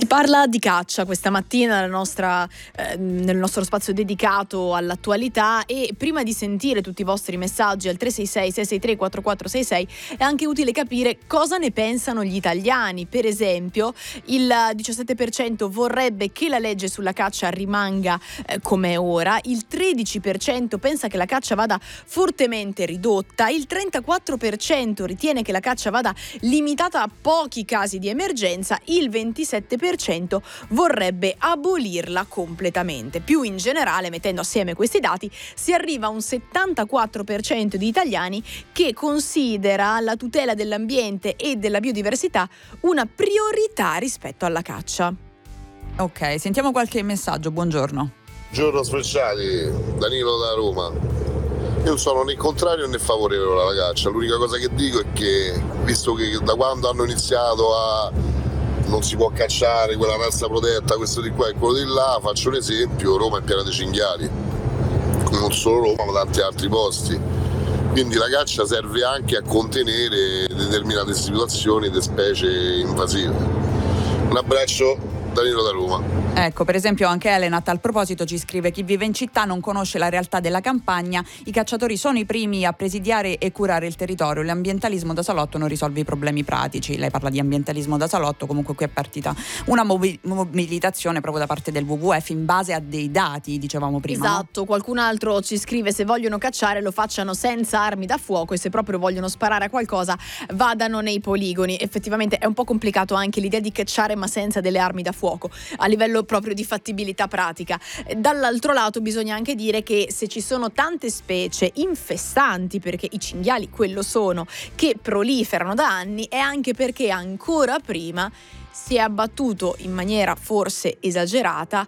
Si parla di caccia questa mattina nel nostro spazio dedicato all'attualità, e prima di sentire tutti i vostri messaggi al 366 663 4466 è anche utile capire cosa ne pensano gli italiani. Per esempio, il 17% vorrebbe che la legge sulla caccia rimanga come è ora, il 13% pensa che la caccia vada fortemente ridotta, il 34% ritiene che la caccia vada limitata a pochi casi di emergenza, il 27% vorrebbe abolirla completamente. Più in generale, mettendo assieme questi dati, si arriva a un 74% di italiani che considera la tutela dell'ambiente e della biodiversità una priorità rispetto alla caccia. Ok, sentiamo qualche messaggio. Buongiorno. Buongiorno speciali, Danilo da Roma. Io non sono né contrario né favorevole alla caccia. L'unica cosa che dico è che, visto che da quando hanno iniziato a non si può cacciare, quella razza protetta, questo di qua e quello di là, faccio un esempio: Roma è piena di cinghiali, non solo Roma ma tanti altri posti, quindi la caccia serve anche a contenere determinate situazioni di specie invasive. Un abbraccio, Danilo da Roma. Ecco, per esempio anche Elena a tal proposito ci scrive: chi vive in città non conosce la realtà della campagna, i cacciatori sono i primi a presidiare e curare il territorio, l'ambientalismo da salotto non risolve i problemi pratici. Lei parla di ambientalismo da salotto, comunque qui è partita una mobilitazione proprio da parte del WWF in base a dei dati, dicevamo prima. Esatto, no? Qualcun altro ci scrive: se vogliono cacciare lo facciano senza armi da fuoco, e se proprio vogliono sparare a qualcosa vadano nei poligoni. Effettivamente è un po' complicato anche l'idea di cacciare ma senza delle armi da fuoco, a livello proprio di fattibilità pratica. Dall'altro lato bisogna anche dire che se ci sono tante specie infestanti, perché i cinghiali quello sono, che proliferano da anni, è anche perché ancora prima si è abbattuto in maniera forse esagerata